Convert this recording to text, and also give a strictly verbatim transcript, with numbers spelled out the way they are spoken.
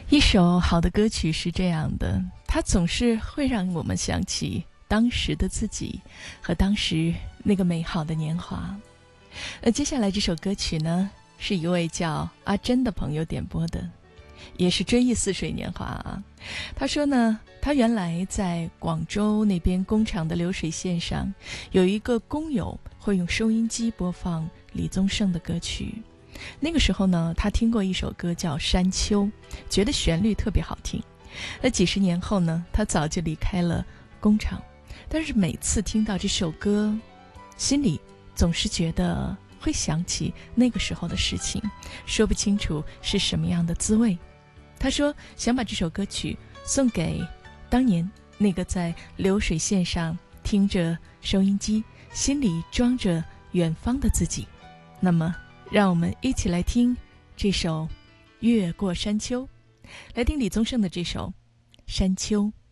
一首好的歌曲是这样的，它总是会让我们想起当时的自己和当时那个美好的年华。而接下来这首歌曲呢，是一位叫阿珍的朋友点播的，也是追忆似水年华啊。他说呢，他原来在广州那边工厂的流水线上，有一个工友会用收音机播放李宗盛的歌曲。那个时候呢，他听过一首歌叫《山丘》，觉得旋律特别好听。那几十年后呢，他早就离开了工厂，但是每次听到这首歌，心里总是觉得会想起那个时候的事情，说不清楚是什么样的滋味。他说想把这首歌曲送给当年那个在流水线上听着收音机，心里装着远方的自己。那么让我们一起来听这首《越过山丘》，来听李宗盛的这首《山丘》。